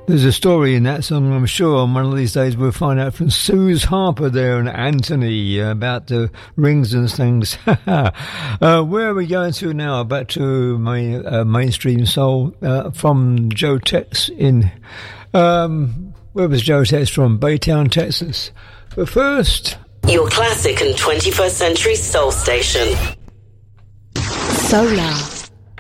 There's a story in that song, I'm sure, and one of these days we'll find out from Suze Harper there and Anthony about the rings and things. Where are we going to now? Back to my mainstream soul from Joe Tex in... where was Joe Tex from? Baytown, Texas. But first... Your classic and 21st century soul station. Solar.